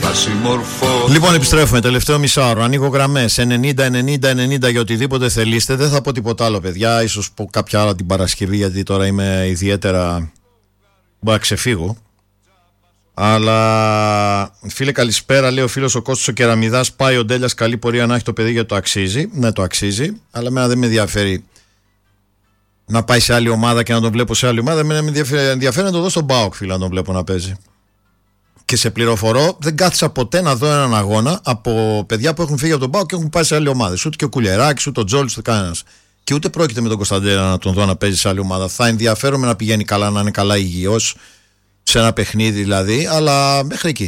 Λοιπόν, επιστρέφουμε τελευταίο μισάωρο. Ανοίγω γραμμές 90-90-90 για οτιδήποτε θελήσετε. Δεν θα πω τίποτα άλλο, παιδιά. Ίσως πω κάποια άλλα την Παρασκευή, γιατί τώρα είμαι ιδιαίτερα. Μπορώ να ξεφύγω. Αλλά φίλε, καλησπέρα. Λέει ο φίλος ο Κώστας ο Κεραμιδάς. Πάει ο Ντέλιας, καλή πορεία να έχει το παιδί, γιατί το αξίζει. Ναι, το αξίζει. Αλλά εμένα δεν με ενδιαφέρει να πάει σε άλλη ομάδα και να τον βλέπω σε άλλη ομάδα. Εμένα με ενδιαφέρει να τον δω στον ΠΑΟΚ, φίλε, να τον βλέπω να παίζει. Και σε πληροφορώ, δεν κάθισα ποτέ να δω έναν αγώνα από παιδιά που έχουν φύγει από τον ΠΑΟΚ και έχουν πάει σε άλλη ομάδα. Ούτε και ο Κουλιεράκης, ούτε ο Τζόλης, ούτε κανένας. Και ούτε πρόκειται με τον Κωνσταντέλια να τον δω να παίζει σε άλλη ομάδα. Θα ενδιαφέρομαι να πηγαίνει καλά, να είναι καλά υγιώς, σε ένα παιχνίδι δηλαδή, αλλά μέχρι εκεί.